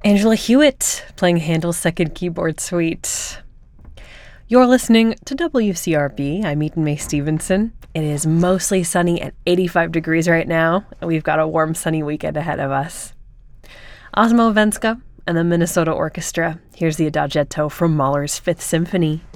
Angela Hewitt playing Handel's Second Keyboard Suite. You're listening to WCRB. I'm Eden May Stevenson. It is mostly sunny at 85 degrees right now, and we've got a warm, sunny weekend ahead of us. Osmo Venska and the Minnesota Orchestra. Here's the Adagietto from Mahler's Fifth Symphony.